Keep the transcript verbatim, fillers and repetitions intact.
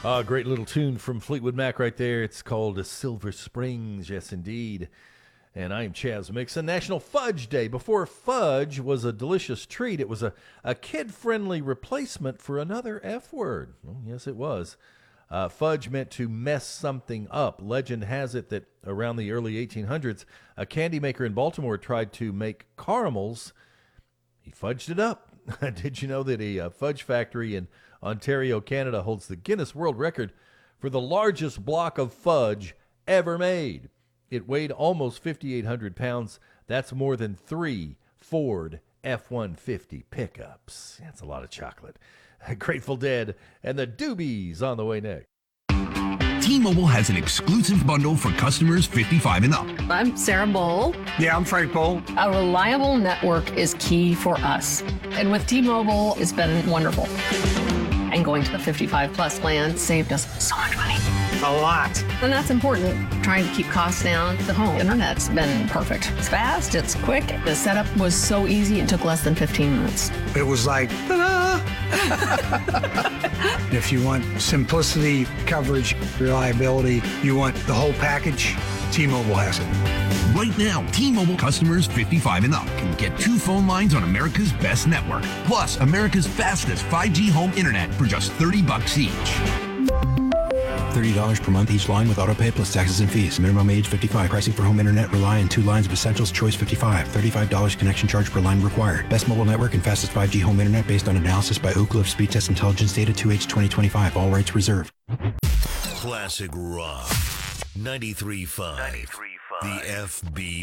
Uh, great little tune from Fleetwood Mac right there. It's called Silver Springs. Yes, indeed. And I'm Chaz Mixon. National Fudge Day. Before fudge was a delicious treat, it was a, a kid-friendly replacement for another F word. Oh, yes, it was. Uh, fudge meant to mess something up. Legend has it that around the early eighteen hundreds, a candy maker in Baltimore tried to make caramels. He fudged it up. Did you know that a, a fudge factory in Ontario, Canada holds the Guinness World Record for the largest block of fudge ever made? It weighed almost fifty-eight hundred pounds. That's more than three Ford F one fifty pickups. That's a lot of chocolate. Grateful Dead and the Doobies on the way next. T-Mobile has an exclusive bundle for customers fifty-five and up. I'm Sarah Bowl. Yeah, I'm Frank Bowl. A reliable network is key for us. And with T-Mobile, it's been wonderful. And going to the fifty-five plus plan saved us so much money. A lot. And that's important. Trying to keep costs down. The home internet's been perfect. It's fast, it's quick. The setup was so easy, it took less than fifteen minutes. It was like, ta-da! If you want simplicity, coverage, reliability, you want the whole package, T-Mobile has it. Right now, T-Mobile customers fifty-five and up can get two phone lines on America's best network, plus America's fastest five G home internet for just thirty bucks each. thirty dollars per month each line with autopay plus taxes and fees. Minimum age fifty-five. Pricing for home internet rely on two lines of Essentials Choice fifty-five. thirty-five dollars connection charge per line required. Best mobile network and fastest five G home internet based on analysis by Oak Cliff Speed Test Intelligence Data two H twenty twenty-five. All rights reserved. Classic Rock. ninety-three point five. The F B